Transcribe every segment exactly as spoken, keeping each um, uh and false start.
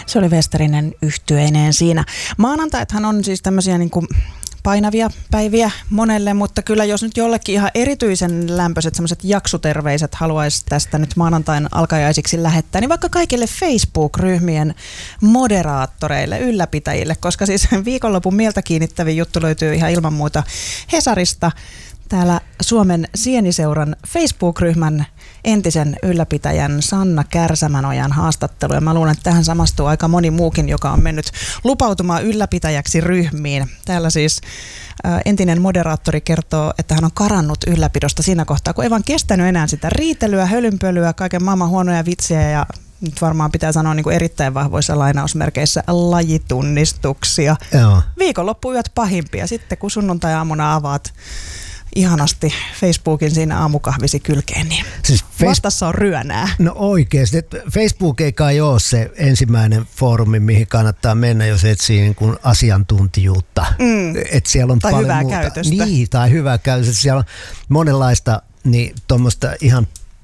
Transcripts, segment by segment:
Se oli Westerinen yhtyeineen siinä. Maanantaithan on siis tämmöisiä niin kuin painavia päiviä monelle, mutta kyllä jos nyt jollekin ihan erityisen lämpöiset semmoiset jaksuterveiset haluaisi tästä nyt maanantain alkajaisiksi lähettää, niin vaikka kaikille Facebook-ryhmien moderaattoreille, ylläpitäjille, koska siis viikonlopun mieltä kiinnittävin juttu löytyy ihan ilman muuta Hesarista. Täällä Suomen Sieniseuran Facebook-ryhmän entisen ylläpitäjän Sanna Kärsämänojan haastattelu. Ja mä luulen, että tähän samastuu aika moni muukin, joka on mennyt lupautumaan ylläpitäjäksi ryhmiin. Täällä siis ä, entinen moderaattori kertoo, että hän on karannut ylläpidosta siinä kohtaa, kun ei vaan kestänyt enää sitä riitelyä, hölynpölyä, kaiken maailman huonoja vitsejä ja nyt varmaan pitää sanoa niin kuin erittäin vahvoissa lainausmerkeissä lajitunnistuksia. Joo. Viikonloppuyöt pahimpia. Sitten kun sunnuntai-aamuna avaat ihanasti Facebookin siinä aamukahvisi kylkeen, niin siis face- vastassa on ryönää. No oikeasti. Facebook ei kai ole se ensimmäinen foorumi, mihin kannattaa mennä, jos etsii niin kuin asiantuntijuutta. Mm. Et siellä on tai paljon hyvää muuta. käytöstä. Niin, tai hyvää käytöstä. Siellä on monenlaista niin, tuommoista ihan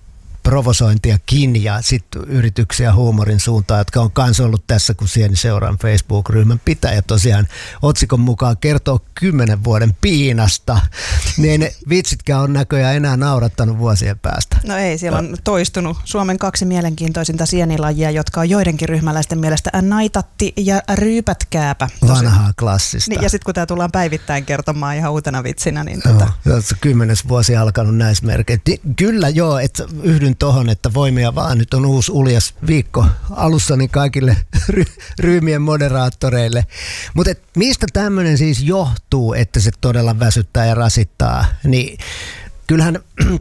provosointiakin ja sitten yrityksiä huumorin suuntaan, jotka on kans ollut tässä, kun Sieniseuran Facebook-ryhmän pitäjä tosiaan otsikon mukaan kertoo kymmenen vuoden piinasta. Niin ne vitsitkään on näköjään enää naurattanut vuosien päästä. No ei, siellä on toistunut Suomen kaksi mielenkiintoisinta sienilajia, jotka on joidenkin ryhmäläisten mielestä naitatti ja ryypätkääpä. Vanhaa klassista. Niin, ja sitten kun tämä tullaan päivittäin kertomaan ihan uutena vitsinä, niin joo, tota... kymmenes vuosi alkanut näissä merkeissä. Kyllä joo, että yhdyn tohon, että voimia vaan. Nyt on uusi uljas viikko alussa niin kaikille ry- ryhmien moderaattoreille. Mutta mistä tämmöinen siis johtuu, että se todella väsyttää ja rasittaa? Niin kyllähän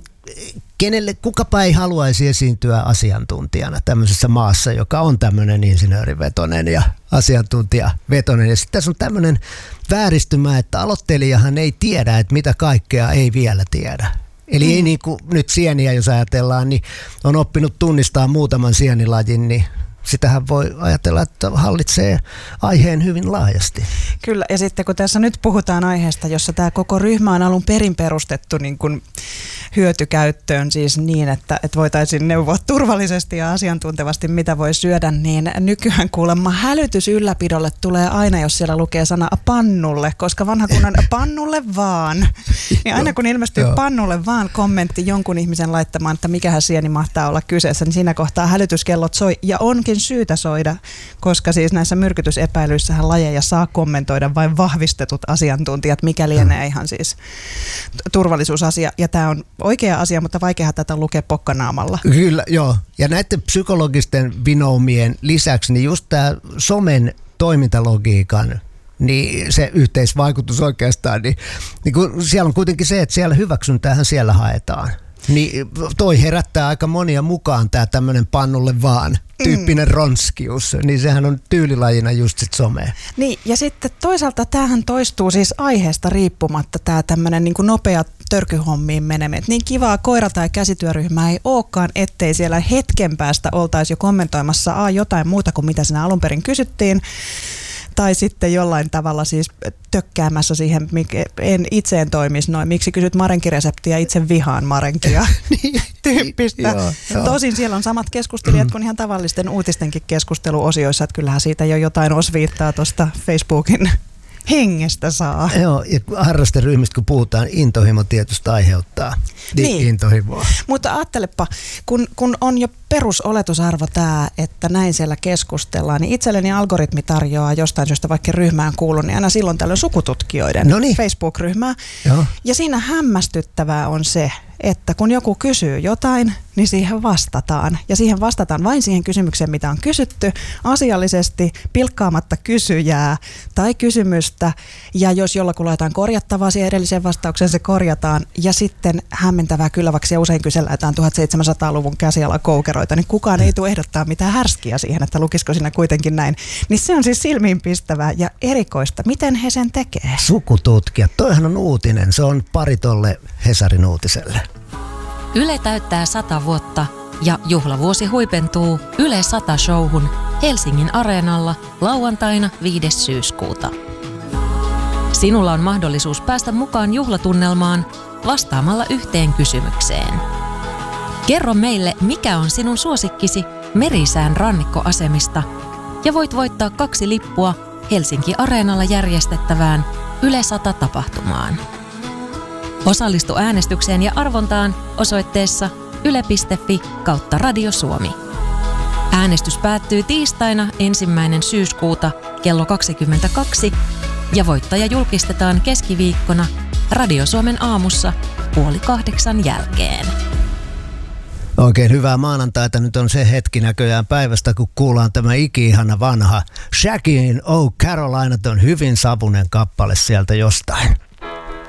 kenelle, kukapa ei haluaisi esiintyä asiantuntijana tämmöisessä maassa, joka on tämmöinen insinöörivetoinen ja asiantuntijavetoinen. Ja sitten tässä on tämmöinen vääristymä, että aloittelijahan ei tiedä, että mitä kaikkea ei vielä tiedä. Eli mm. ei niin kuin nyt sieniä, jos ajatellaan, niin on oppinut tunnistaa muutaman sienilajin, niin sitähän voi ajatella, että hallitsee aiheen hyvin laajasti. Kyllä, ja sitten kun tässä nyt puhutaan aiheesta, jossa tämä koko ryhmä on alun perin perustettu niin kuin hyötykäyttöön, siis niin, että, että voitaisiin neuvoa turvallisesti ja asiantuntevasti, mitä voi syödä, niin nykyään kuulemma hälytys ylläpidolle tulee aina, jos siellä lukee sana pannulle, koska vanha kunnan pannulle vaan. Niin aina kun ilmestyy pannulle vaan kommentti jonkun ihmisen laittamaan, että mikähän sieni mahtaa olla kyseessä, niin siinä kohtaa hälytyskellot soi ja onkin syytä soida, koska siis näissä myrkytysepäilyissähän lajeja saa kommentoida vain vahvistetut asiantuntijat, mikä lienee ihan siis turvallisuusasia. Ja tämä on oikea asia, mutta vaikeaa tätä lukea pokkanaamalla. Kyllä, joo. Ja näiden psykologisten vinoumien lisäksi, niin just tämä somen toimintalogiikan, niin se yhteisvaikutus oikeastaan, niin, niin kun siellä on kuitenkin se, että siellä hyväksyntäähän siellä haetaan. Niin toi herättää aika monia mukaan tämä tämmöinen pannulle vaan tyyppinen mm. ronskius, niin sehän on tyylilajina just sit somea. Niin, ja sitten toisaalta tämähän toistuu siis aiheesta riippumatta, tämä tämmöinen niin kuin nopea törkyhommiin meneminen. Niin kivaa koira- tai käsityöryhmää ei olekaan, ettei siellä hetken päästä oltaisi jo kommentoimassa a, jotain muuta kuin mitä siinä alun perin kysyttiin, tai sitten jollain tavalla siis tökkäämässä siihen, en itse en toimisi noin, miksi kysyt marenkireseptiä, itse vihaan marenkia tyyppistä. Joo, joo. Tosin siellä on samat keskustelijat kuin ihan tavallisten uutistenkin keskusteluosioissa, että kyllähän siitä jo jotain osviittaa tuosta Facebookin hengestä saa. Joo, ja harrasteryhmistä kun puhutaan, intohimo tietysti aiheuttaa niin. intohimoa. Mutta ajattelepa, kun, kun on jo perusoletusarvo tämä, että näin siellä keskustellaan, niin itselleni algoritmi tarjoaa jostain syystä, vaikka ryhmään kuuluu, niin aina silloin tällöin sukututkijoiden Noniin. Facebook-ryhmää. Joo. Ja siinä hämmästyttävää on se, että kun joku kysyy jotain, niin siihen vastataan. Ja siihen vastataan vain siihen kysymykseen, mitä on kysytty, asiallisesti, pilkkaamatta kysyjää tai kysymystä. Ja jos jollakulla jotain korjattavaa siihen edelliseen vastaukseen, se korjataan. Ja sitten hämmentävää kyllä, vaikka se usein kysellään jotain tuhatseitsemänsataaluvun käsialakoukeroita, niin kukaan ei tule ehdottaa mitään härskiä siihen, että lukisiko siinä kuitenkin näin. Niin se on siis silmiinpistävää ja erikoista. Miten he sen tekee? Sukututkijat. Toihan on uutinen. Se on pari tolle Hesarin uutiselle. Yle täyttää sata vuotta ja juhlavuosi huipentuu Yle sata showhun Helsingin Areenalla lauantaina viides syyskuuta. Sinulla on mahdollisuus päästä mukaan juhlatunnelmaan vastaamalla yhteen kysymykseen. Kerro meille, mikä on sinun suosikkisi Merisään rannikkoasemista ja voit voittaa kaksi lippua Helsinki-areenalla järjestettävään Yle sata-tapahtumaan. Osallistu äänestykseen ja arvontaan osoitteessa yle piste fi kautta Radio Suomi. Äänestys päättyy tiistaina ensimmäinen syyskuuta kello kaksikymmentäkaksi ja voittaja julkistetaan keskiviikkona Radio Suomen aamussa puoli kahdeksan jälkeen. Oikein hyvää maanantaita. Nyt on se hetki näköjään päivästä, kun kuullaan tämä iki-ihana vanha Shaggy in Oh Carolina, on hyvin savunen kappale sieltä jostain.